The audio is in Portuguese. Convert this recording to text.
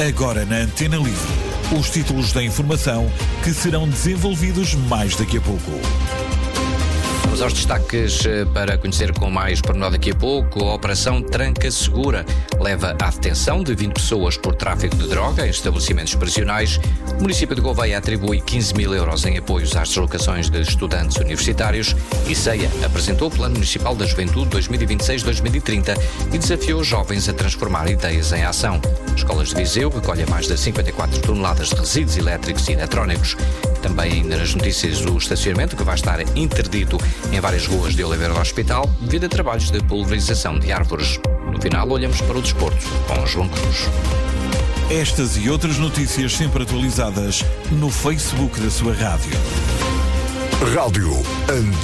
Agora na Antena Livre, os títulos da informação que serão desenvolvidos mais daqui a pouco. Vamos aos destaques para conhecer com mais pormenor daqui a pouco. A Operação Tranca Segura leva à detenção de 20 pessoas por tráfico de droga em estabelecimentos prisionais. O município de Gouveia atribui 15 mil euros em apoios às deslocações de estudantes universitários. E Ceia apresentou o Plano Municipal da Juventude 2026-2030 e desafiou os jovens a transformar ideias em ação. Escolas de Viseu recolhem mais de 54 toneladas de resíduos elétricos e eletrónicos. Também ainda nas notícias o estacionamento que vai estar interdito em várias ruas de Oliveira do Hospital devido a trabalhos de pulverização de árvores. No final olhamos para o desporto com João Cruz. Estas e outras notícias sempre atualizadas no Facebook da sua rádio. Rádio